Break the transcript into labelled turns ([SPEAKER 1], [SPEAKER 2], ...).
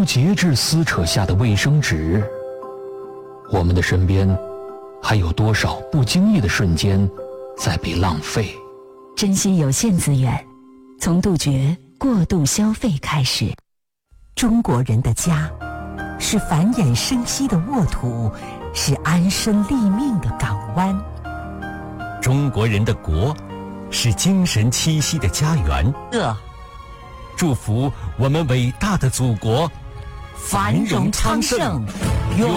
[SPEAKER 1] 无节制撕扯下的卫生纸，我们的身边还有多少不经意的瞬间在被浪费？
[SPEAKER 2] 珍惜有限资源，从杜绝过度消费开始。
[SPEAKER 3] 中国人的家是繁衍生息的沃土，是安身立命的港湾。
[SPEAKER 4] 中国人的国是精神栖息的家园。祝福我们伟大的祖国繁荣昌盛。